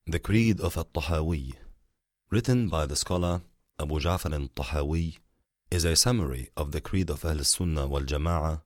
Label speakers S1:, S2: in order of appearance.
S1: The Creed of At-Tahawi, written by the scholar Abu Ja'far al-Tahawi, is a summary of the Creed of Ahl Sunnah wal Jama'ah